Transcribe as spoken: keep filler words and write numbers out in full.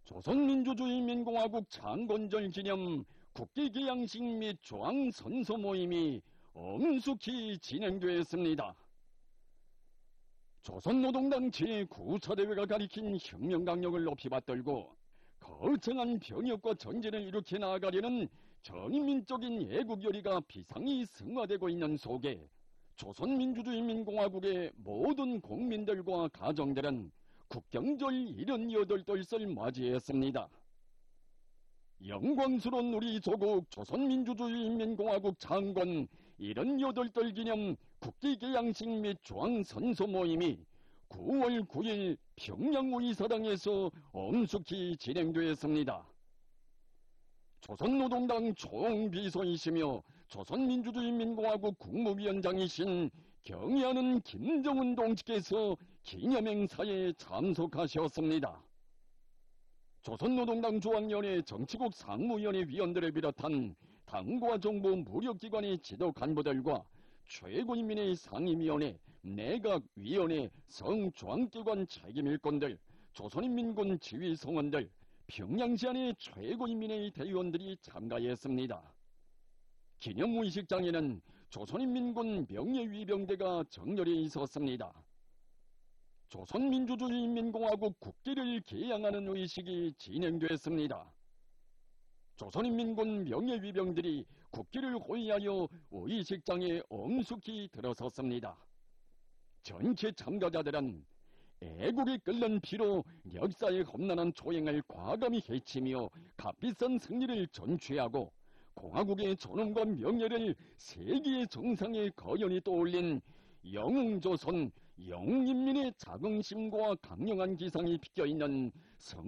조선민주주의인민공화국 창건절 기념 국기기양식 및 조항선서 모임이 엄숙히 진행되었습니다. 조선노동당 제구 차대회가 가리킨 혁명강력을 높이 받들고 거창한 병역과 전쟁을 일으켜 나아가려는 전인민적인 애국열의가 비상히 승화되고 있는 속에 조선민주주의인민공화국의 모든 국민들과 가정들은 국경절 일흔여덟 돌을 맞이했습니다. 영광스러운 우리 조국 조선민주주의인민공화국 창건 일흔여덟 돌 기념 국기개양식 및 조항선서 모임이 구월 구일 평양의사당에서 엄숙히 진행되었습니다. 조선노동당 총비서이시며 조선민주주의인민공화국 국무위원장이신 경의하는 김정은 동지께서 기념행사에 참석하셨습니다. 조선노동당 중앙위원회 정치국 상무위원회 위원들을 비롯한 당과 정부 무력기관의 지도 간부들과 최고인민회의 상임위원회, 내각위원회, 성중앙기관 책임일꾼들, 조선인민군 지휘성원들, 평양시안의 최고인민회의 대의원들이 참가했습니다. 기념의식장에는 조선인민군 명예위병대가 정렬해 있었습니다. 조선민주주의인민공화국 국기를 개양하는 의식이 진행됐습니다. 조선인민군 명예위병들이 국기를 호위하여 의식장에 엄숙히 들어섰습니다. 전체 참가자들은 애국이 끓는 피로 역사의 험난한 초행을 과감히 해치며 값비싼 승리를 전취하고 공화국의 존엄과 명예를 세계의 정상에 거연히 떠올린 영웅조선 영웅인민의 자긍심과 강력한 기상이 비껴있는 성